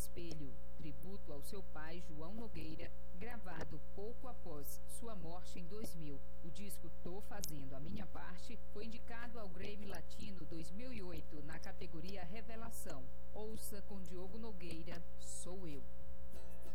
Espelho, tributo ao seu pai João Nogueira, gravado pouco após sua morte em 2000. O disco Tô Fazendo a Minha Parte foi indicado ao Grammy Latino 2008 na categoria Revelação. Ouça com Diogo